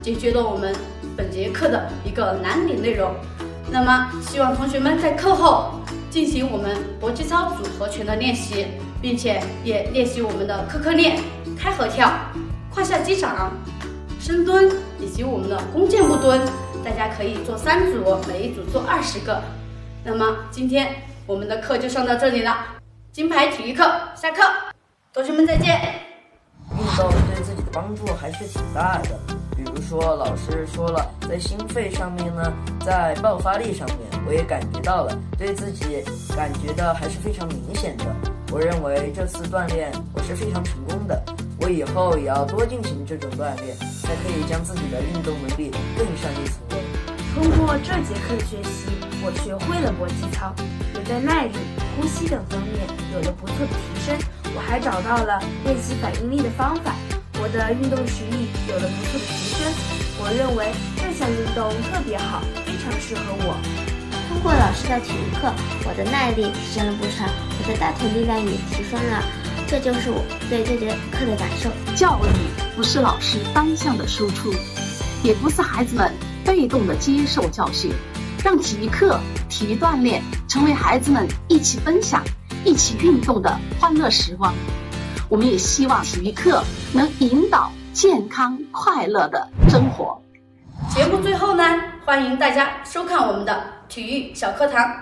解决了我们本节课的一个难点内容。那么希望同学们在课后进行我们搏击操组合拳的练习，并且也练习我们的颗练、开合跳、胯下击掌、深蹲以及我们的弓箭步蹲。大家可以做3组，每一组做20个。那么今天我们的课就上到这里了，金牌体育课下课，同学们再见。 运动对自己的帮助还是挺大的，比如说老师说了，在心肺上面呢，在爆发力上面，我也感觉到了，对自己感觉到还是非常明显的。我认为这次锻炼我是非常成功的，我以后也要多进行这种锻炼，才可以将自己的运动能力更上一层楼。 通过这节课的学习，我学会了搏击操，也在耐力、呼吸等方面有了不错的提升。我还找到了练习反应力的方法，我的运动实力有了不错的提升。我认为这项运动特别好，非常适合我。 通过老师的体育课，我的耐力提升了不少，我的大腿力量也提升了，这就是我对这节课的感受。 教育不是老师单向的输出，也不是孩子们被动的接受教训，让体育课、体育锻炼成为孩子们一起分享、一起运动的欢乐时光。我们也希望体育课能引导健康快乐的生活。 节目最后呢，欢迎大家收看我们的体育小课堂。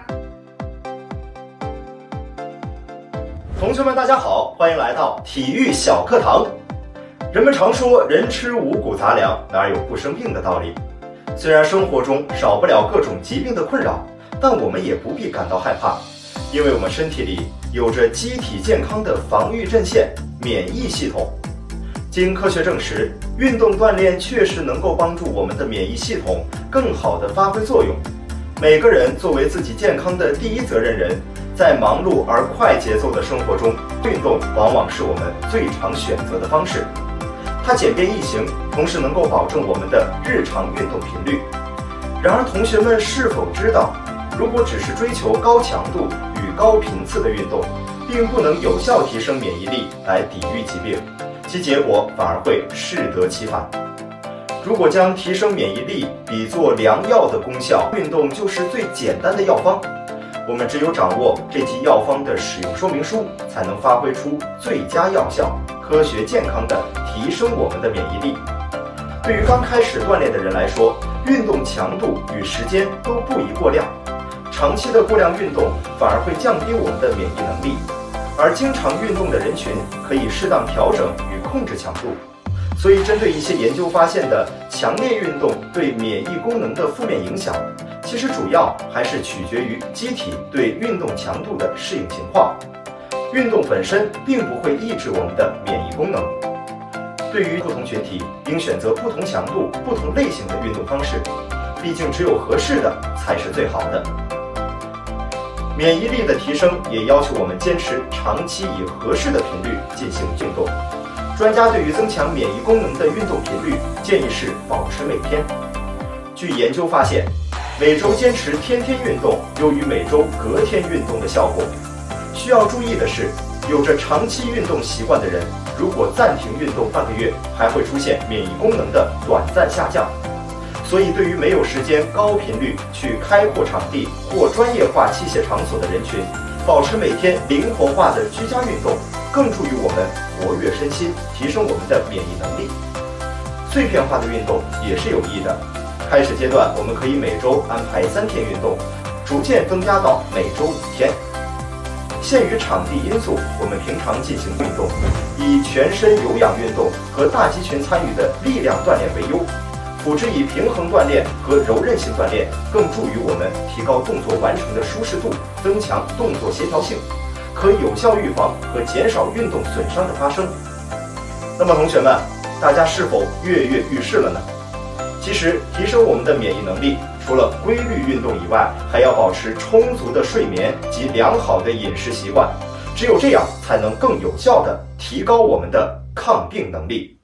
同学们大家好，欢迎来到体育小课堂。人们常说人吃五谷杂粮，哪有不生病的道理。虽然生活中少不了各种疾病的困扰，但我们也不必感到害怕，因为我们身体里有着机体健康的防御阵线——免疫系统。经科学证实，运动锻炼确实能够帮助我们的免疫系统更好地发挥作用。每个人作为自己健康的第一责任人，在忙碌而快节奏的生活中，运动往往是我们最常选择的方式。它简便易行，同时能够保证我们的日常运动频率。然而，同学们是否知道，如果只是追求高强度与高频次的运动，并不能有效提升免疫力来抵御疾病，其结果反而会适得其反。如果将提升免疫力比作良药的功效，运动就是最简单的药方。我们只有掌握这剂药方的使用说明书，才能发挥出最佳药效，科学健康地提升我们的免疫力。对于刚开始锻炼的人来说，运动强度与时间都不宜过量，长期的过量运动反而会降低我们的免疫能力。而经常运动的人群可以适当调整与控制强度。所以针对一些研究发现的强烈运动对免疫功能的负面影响，其实主要还是取决于机体对运动强度的适应情况。运动本身并不会抑制我们的免疫功能。对于不同群体，应选择不同强度、不同类型的运动方式，毕竟只有合适的才是最好的。免疫力的提升也要求我们坚持长期以合适的频率进行运动。专家对于增强免疫功能的运动频率建议是保持每天。据研究发现，每周坚持天天运动优于每周隔天运动的效果。需要注意的是，有着长期运动习惯的人，如果暂停运动半个月，还会出现免疫功能的短暂下降。所以对于没有时间高频率去开阔场地或专业化器械场所的人群，保持每天灵活化的居家运动，更助于我们活跃身心，提升我们的免疫能力。碎片化的运动也是有益的。开始阶段，我们可以每周安排3天运动，逐渐增加到每周5天。限于场地因素，我们平常进行运动，以全身有氧运动和大肌群参与的力量锻炼为优。辅之以平衡锻炼和柔韧性锻炼，更助于我们提高动作完成的舒适度，增强动作协调性，可有效预防和减少运动损伤的发生。那么同学们，大家是否跃跃欲试了呢？其实提升我们的免疫能力，除了规律运动以外，还要保持充足的睡眠及良好的饮食习惯，只有这样才能更有效地提高我们的抗病能力。